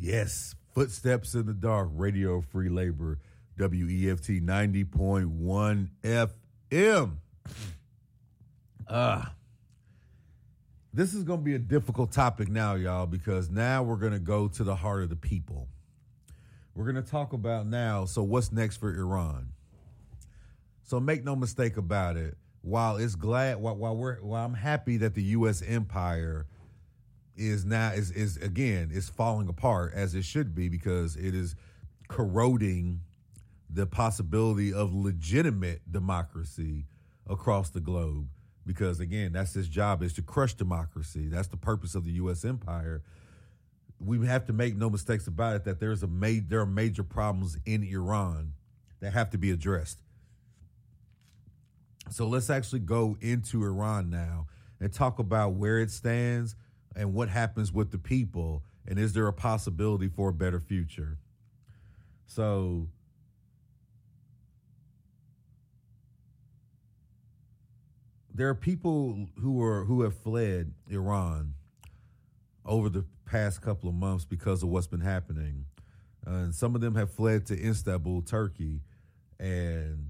Yes, Footsteps in the Dark, Radio Free Labor, WEFT 90.1 FM. This is going to be a difficult topic now, y'all, because now we're going to go to the heart of the people. We're going to talk about now, so what's next for Iran? So make no mistake about it. While I'm happy that the U.S. empire is falling apart, as it should be, because it is corroding the possibility of legitimate democracy across the globe. Because again, that's its job, is to crush democracy. That's the purpose of the U.S. empire. We have to make no mistakes about it that there are major problems in Iran that have to be addressed. So let's actually go into Iran now and talk about where it stands and what happens with the people, and is there a possibility for a better future? So there are people who have fled Iran over the past couple of months because of what's been happening. And some of them have fled to Istanbul, Turkey, and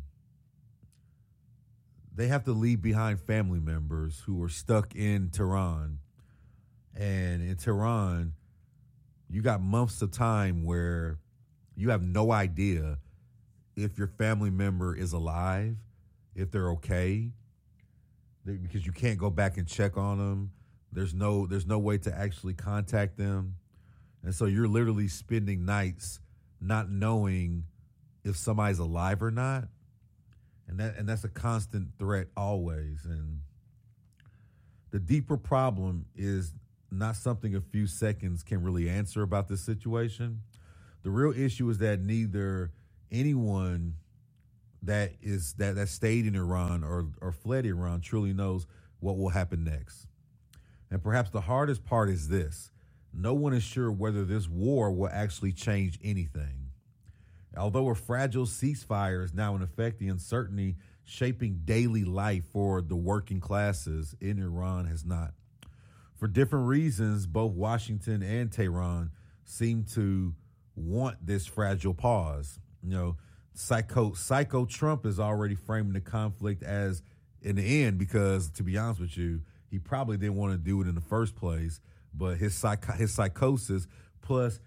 they have to leave behind family members who are stuck in Tehran. And in Tehran, you got months of time where you have no idea if your family member is alive, if they're okay, because you can't go back and check on them. There's no way to actually contact them. And so you're literally spending nights not knowing if somebody's alive or not. And that's a constant threat always. And the deeper problem is not something a few seconds can really answer about this situation. The real issue is that neither anyone that stayed in Iran or fled Iran truly knows what will happen next. And perhaps the hardest part is this: no one is sure whether this war will actually change anything. Although a fragile ceasefire is now in effect, the uncertainty shaping daily life for the working classes in Iran has not. For different reasons, both Washington and Tehran seem to want this fragile pause. You know, Psycho Trump is already framing the conflict as in the end, because to be honest with you, he probably didn't want to do it in the first place. But his psychosis plus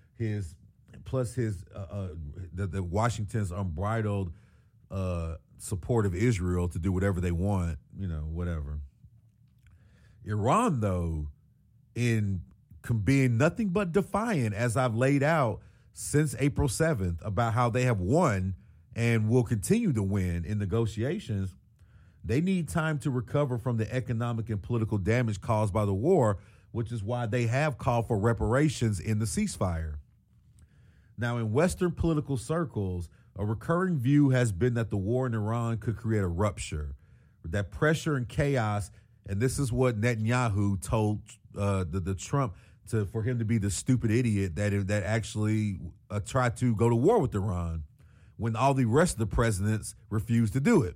the Washington's unbridled support of Israel to do whatever they want, whatever. Iran, though, in being nothing but defiant, as I've laid out since April 7th, about how they have won and will continue to win in negotiations, they need time to recover from the economic and political damage caused by the war, which is why they have called for reparations in the ceasefire. Now, in Western political circles, a recurring view has been that the war in Iran could create a rupture, that pressure and chaos, and this is what Netanyahu told the Trump for him to be the stupid idiot that actually tried to go to war with Iran when all the rest of the presidents refused to do it.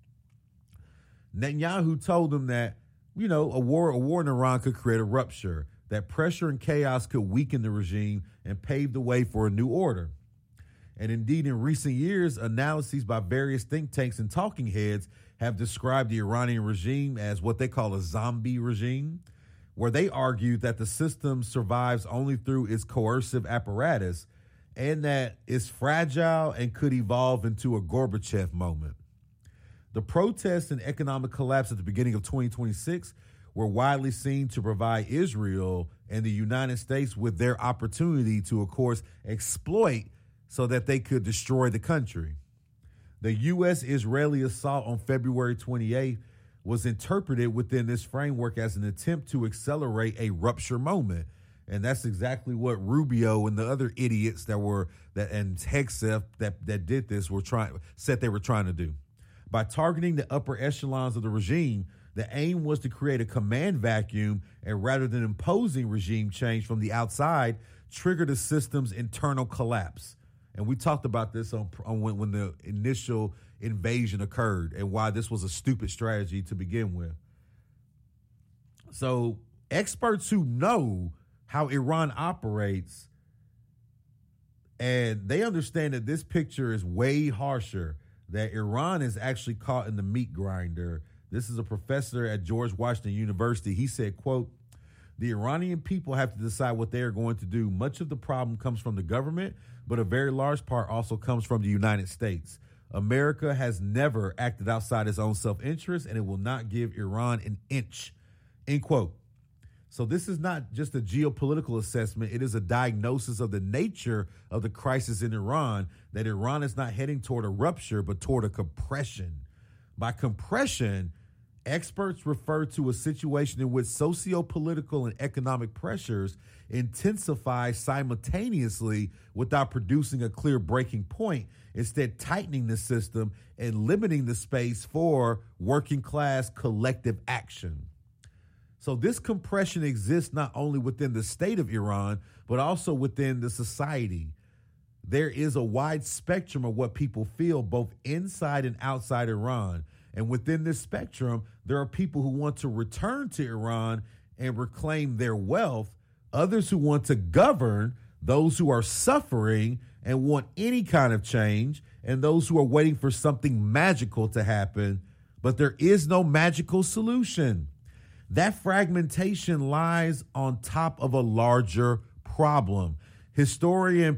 Netanyahu told him that, a war in Iran could create a rupture, that pressure and chaos could weaken the regime and pave the way for a new order. And indeed, in recent years, analyses by various think tanks and talking heads have described the Iranian regime as what they call a zombie regime, where they argue that the system survives only through its coercive apparatus and that it's fragile and could evolve into a Gorbachev moment. The protests and economic collapse at the beginning of 2026 were widely seen to provide Israel and the United States with their opportunity to, of course, exploit so that they could destroy the country. The U.S.-Israeli assault on February 28th was interpreted within this framework as an attempt to accelerate a rupture moment. And that's exactly what Rubio and the other idiots and Hegseth that did this said they were trying to do. By targeting the upper echelons of the regime, the aim was to create a command vacuum and, rather than imposing regime change from the outside, trigger the system's internal collapse. And we talked about this on when the initial invasion occurred and why this was a stupid strategy to begin with. So experts who know how Iran operates And they understand that this picture is way harsher, that Iran is actually caught in the meat grinder. This is a professor at George Washington University. He said, quote, "The Iranian people have to decide what they are going to do. Much of the problem comes from the government, but a very large part also comes from the United States. America has never acted outside its own self-interest, and it will not give Iran an inch," end quote. So this is not just a geopolitical assessment. It is a diagnosis of the nature of the crisis in Iran, that Iran is not heading toward a rupture, but toward a compression. By compression, experts refer to a situation in which socio-political and economic pressures intensify simultaneously without producing a clear breaking point, instead tightening the system and limiting the space for working class collective action. So this compression exists not only within the state of Iran, but also within the society. There is a wide spectrum of what people feel, both inside and outside Iran. And within this spectrum, there are people who want to return to Iran and reclaim their wealth, others who want to govern, those who are suffering and want any kind of change, and those who are waiting for something magical to happen. But there is no magical solution. That fragmentation lies on top of a larger problem. Historian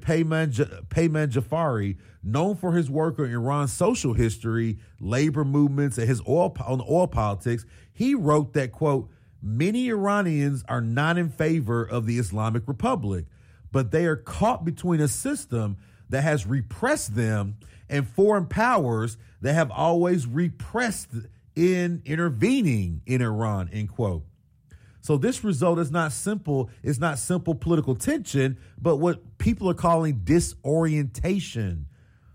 Peyman Jafari, known for his work on Iran's social history, labor movements, and his oil politics, he wrote that, quote, "Many Iranians are not in favor of the Islamic Republic, but they are caught between a system that has repressed them and foreign powers that have always repressed in intervening in Iran," end quote. So this result is not simple. It's not simple political tension, but what people are calling disorientation.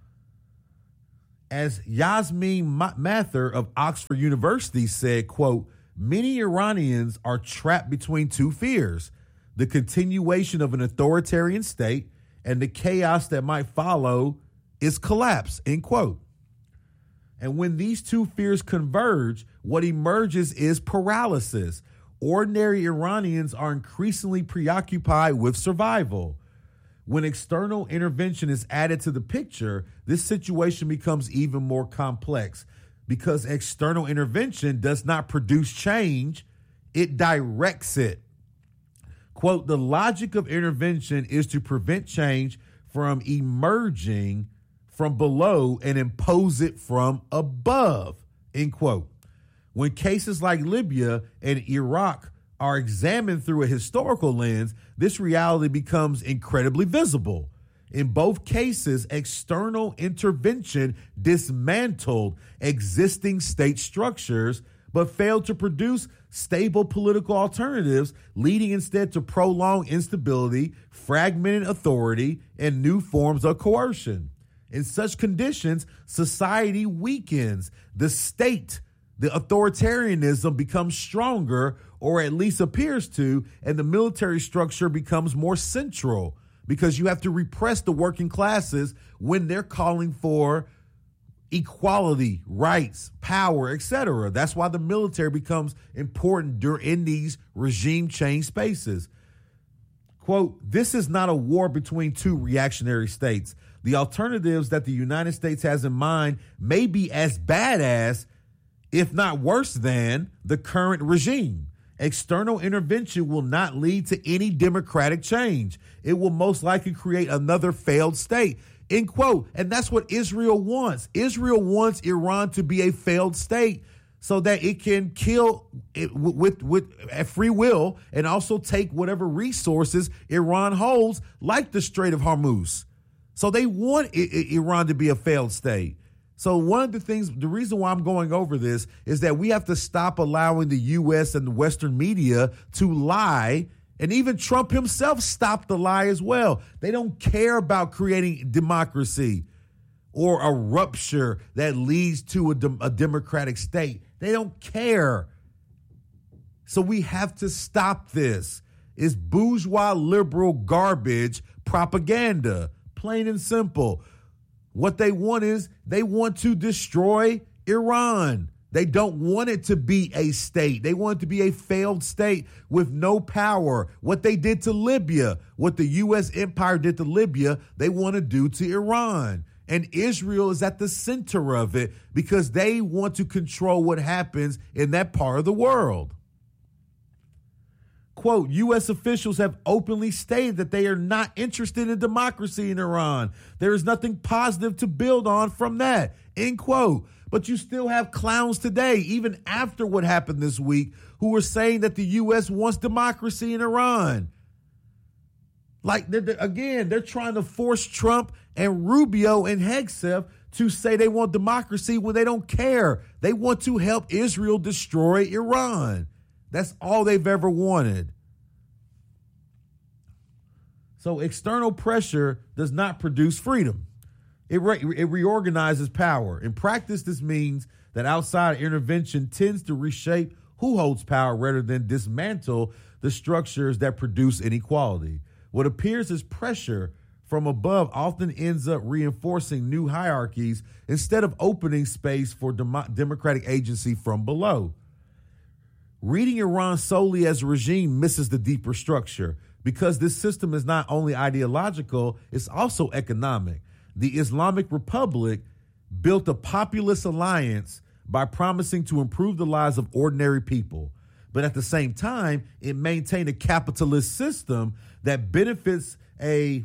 As Yasmin Mather of Oxford University said, quote, "Many Iranians are trapped between two fears, the continuation of an authoritarian state and the chaos that might follow its collapse," end quote. And when these two fears converge, what emerges is paralysis. Ordinary Iranians are increasingly preoccupied with survival. When external intervention is added to the picture, this situation becomes even more complex because external intervention does not produce change, it directs it. Quote, "The logic of intervention is to prevent change from emerging from below and impose it from above," end quote. When cases like Libya and Iraq are examined through a historical lens, this reality becomes incredibly visible. In both cases, external intervention dismantled existing state structures, but failed to produce stable political alternatives, leading instead to prolonged instability, fragmented authority, and new forms of coercion. In such conditions, society weakens. The state, the authoritarianism becomes stronger, or at least appears to, and the military structure becomes more central because you have to repress the working classes when they're calling for equality, rights, power, etc. That's why the military becomes important in these regime change spaces. Quote, "This is not a war between two reactionary states. The alternatives that the United States has in mind may be as bad as, if not worse than, the current regime. External intervention will not lead to any democratic change. It will most likely create another failed state," end quote. And that's what Israel wants. Israel wants Iran to be a failed state so that it can kill it with free will and also take whatever resources Iran holds, like the Strait of Hormuz. So they want Iran to be a failed state. So one of the things, the reason why I'm going over this is that we have to stop allowing the U.S. and the Western media to lie. And even Trump himself stopped the lie as well. They don't care about creating democracy or a rupture that leads to a democratic state. They don't care. So we have to stop this. It's bourgeois liberal garbage propaganda, plain and simple. What they want is they want to destroy Iran. They don't want it to be a state. They want it to be a failed state with no power. What they did to Libya, what the U.S. empire did to Libya, they want to do to Iran. And Israel is at the center of it because they want to control what happens in that part of the world. Quote, U.S. officials have openly stated that they are not interested in democracy in Iran. There is nothing positive to build on from that, end quote. But you still have clowns today, even after what happened this week, who are saying that the U.S. wants democracy in Iran. Like, they're trying to force Trump and Rubio and Hegseth to say they want democracy when they don't care. They want to help Israel destroy Iran. That's all they've ever wanted. So external pressure does not produce freedom. It reorganizes power. In practice, this means that outside intervention tends to reshape who holds power rather than dismantle the structures that produce inequality. What appears as pressure from above often ends up reinforcing new hierarchies instead of opening space for democratic agency from below. Reading Iran solely as a regime misses the deeper structure because this system is not only ideological, it's also economic. The Islamic Republic built a populist alliance by promising to improve the lives of ordinary people. But at the same time, it maintained a capitalist system that benefits a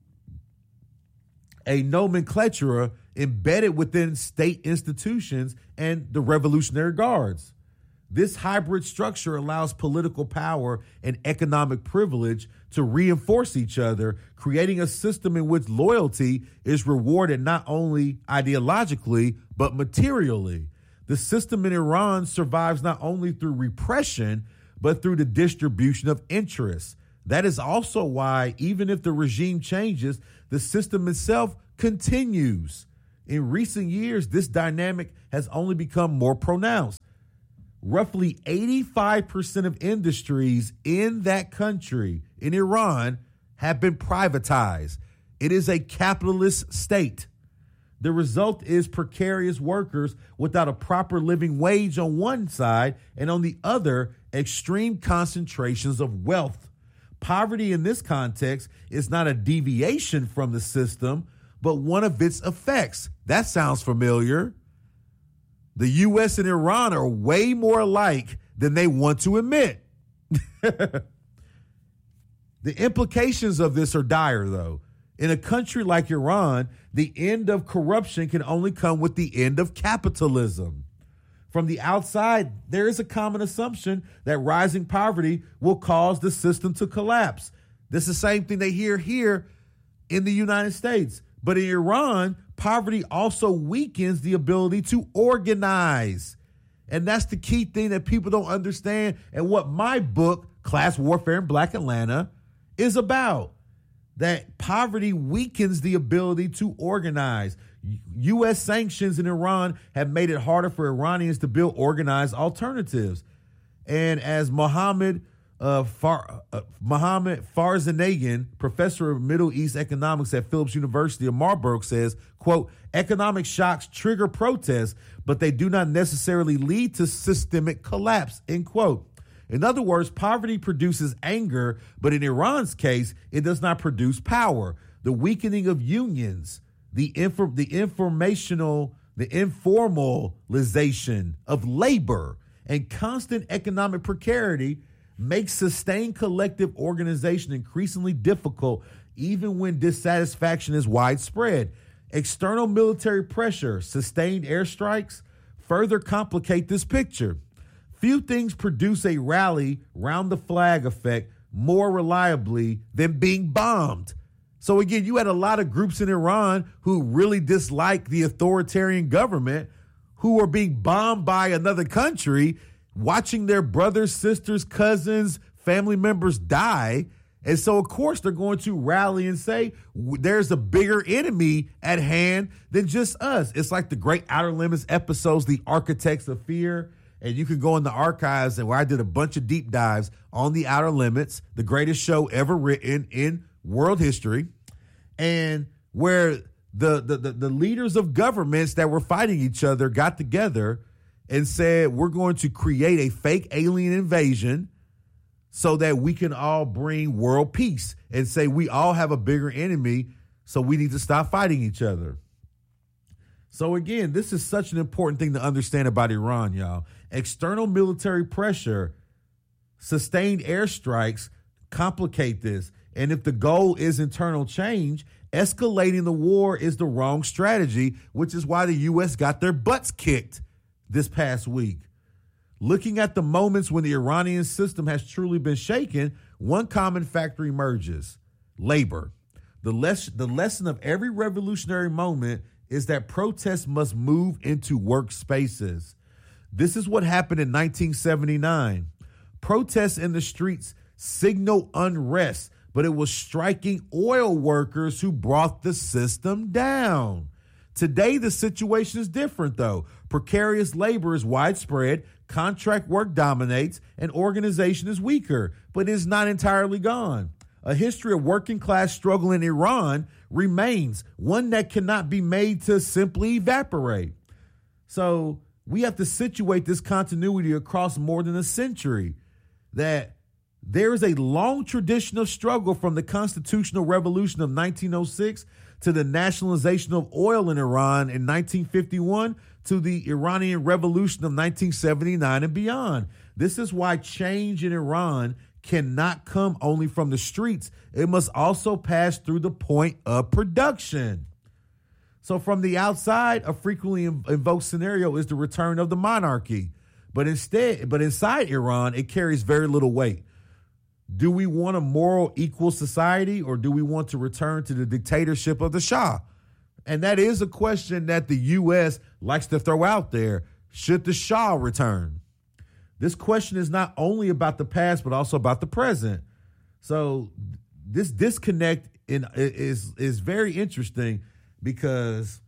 nomenclature embedded within state institutions and the Revolutionary Guards. This hybrid structure allows political power and economic privilege to reinforce each other, creating a system in which loyalty is rewarded not only ideologically, but materially. The system in Iran survives not only through repression, but through the distribution of interests. That is also why, even if the regime changes, the system itself continues. In recent years, this dynamic has only become more pronounced. Roughly 85% of industries in that country, in Iran, have been privatized. It is a capitalist state. The result is precarious workers without a proper living wage on one side, and on the other, extreme concentrations of wealth. Poverty in this context is not a deviation from the system, but one of its effects. That sounds familiar. The U.S. and Iran are way more alike than they want to admit. The implications of this are dire, though. In a country like Iran, the end of corruption can only come with the end of capitalism. From the outside, there is a common assumption that rising poverty will cause the system to collapse. This is the same thing they hear here in the United States. But in Iran, poverty also weakens the ability to organize. And that's the key thing that people don't understand, and what my book, Class Warfare in Black Atlanta, is about. That poverty weakens the ability to organize. U.S. sanctions in Iran have made it harder for Iranians to build organized alternatives. And as Mohammed Farzanegin, professor of Middle East economics at Phillips University of Marburg, says, quote, economic shocks trigger protests, but they do not necessarily lead to systemic collapse, end quote. In other words, poverty produces anger, but in Iran's case, it does not produce power. The weakening of unions, the informalization of labor, and constant economic precarity makes sustained collective organization increasingly difficult, even when dissatisfaction is widespread. External military pressure, sustained airstrikes, further complicate this picture. Few things produce a rally round the flag effect more reliably than being bombed. So again, you had a lot of groups in Iran who really dislike the authoritarian government, who are being bombed by another country, watching their brothers, sisters, cousins, family members die. And so, of course, they're going to rally and say there's a bigger enemy at hand than just us. It's like the Great Outer Limits episodes, The Architects of Fear. And you can go in the archives and where I did a bunch of deep dives on The Outer Limits, the greatest show ever written in world history, and where the leaders of governments that were fighting each other got together and said, we're going to create a fake alien invasion so that we can all bring world peace, and say we all have a bigger enemy, so we need to stop fighting each other. So again, this is such an important thing to understand about Iran, y'all. External military pressure, sustained airstrikes complicate this. And if the goal is internal change, escalating the war is the wrong strategy, which is why the U.S. got their butts kicked this past week. Looking at the moments when the Iranian system has truly been shaken, one common factor emerges: labor. The lesson of every revolutionary moment is that protests must move into workspaces. This is what happened in 1979. Protests in the streets signaled unrest, but it was striking oil workers who brought the system down. Today, the situation is different, though. Precarious labor is widespread, contract work dominates, and organization is weaker, but is not entirely gone. A history of working class struggle in Iran remains, one that cannot be made to simply evaporate. So we have to situate this continuity across more than a century, that there is a long tradition of struggle from the constitutional revolution of 1906 to the nationalization of oil in Iran in 1951 to the Iranian Revolution of 1979 and beyond. This is why change in Iran cannot come only from the streets. It must also pass through the point of production. So from the outside, a frequently invoked scenario is the return of the monarchy. But inside Iran, it carries very little weight. Do we want a moral, equal society, or do we want to return to the dictatorship of the Shah? And that is a question that the U.S. likes to throw out there. Should the Shah return? This question is not only about the past, but also about the present. So this disconnect is very interesting, because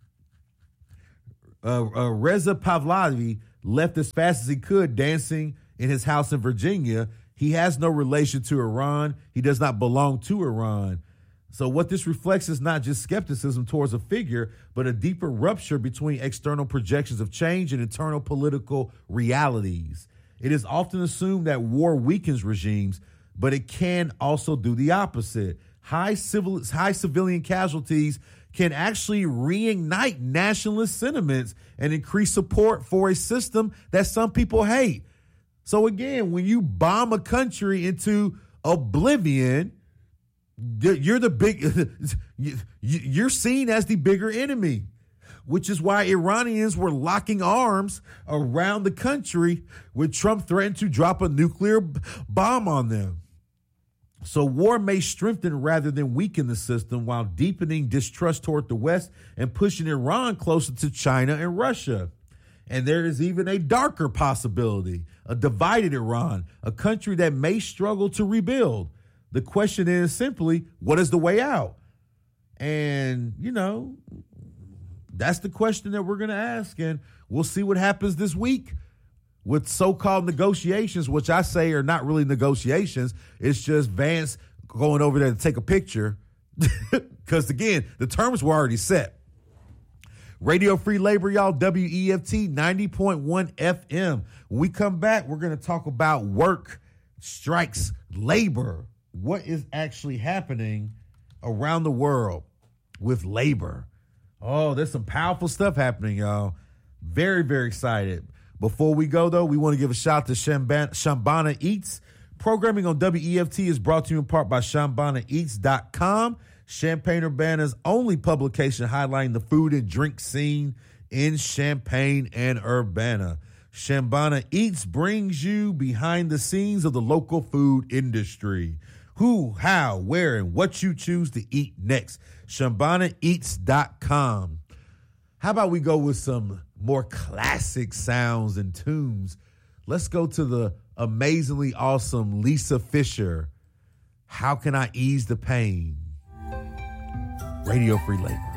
Reza Pahlavi left as fast as he could, dancing in his house in Virginia. He has no relation to Iran. He does not belong to Iran. So what this reflects is not just skepticism towards a figure, but a deeper rupture between external projections of change and internal political realities. It is often assumed that war weakens regimes, but it can also do the opposite. High civilian casualties can actually reignite nationalist sentiments and increase support for a system that some people hate. So again, when you bomb a country into oblivion, you're you're seen as the bigger enemy, which is why Iranians were locking arms around the country when Trump threatened to drop a nuclear bomb on them. So war may strengthen rather than weaken the system, while deepening distrust toward the West and pushing Iran closer to China and Russia. And there is even a darker possibility, a divided Iran, a country that may struggle to rebuild. The question is simply, what is the way out? And, that's the question that we're going to ask. And we'll see what happens this week with so-called negotiations, which I say are not really negotiations. It's just Vance going over there to take a picture. Because, again, the terms were already set. Radio Free Labor, y'all, WEFT 90.1 FM. When we come back, we're going to talk about work, strikes, labor. What is actually happening around the world with labor? Oh, there's some powerful stuff happening, y'all. Very, very excited. Before we go, though, we want to give a shout out to Shambana Eats. Programming on WEFT is brought to you in part by ShambanaEats.com. Champaign-Urbana's only publication highlighting the food and drink scene in Champaign and Urbana. Shambana Eats brings you behind the scenes of the local food industry. Who, how, where, and what you choose to eat next. ShambanaEats.com. How about we go with some more classic sounds and tunes? Let's go to the amazingly awesome Lisa Fischer. How Can I Ease the Pain? Radio Free Labor.